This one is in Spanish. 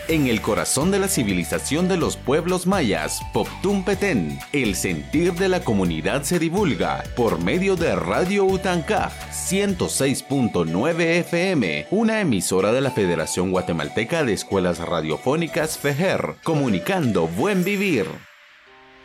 En el corazón de la civilización de los pueblos mayas, Poptún Petén, el sentir de la comunidad se divulga por medio de Radio Utancaj 106.9 FM, una emisora de la Federación Guatemalteca de Escuelas Radiofónicas FEJER, comunicando buen vivir.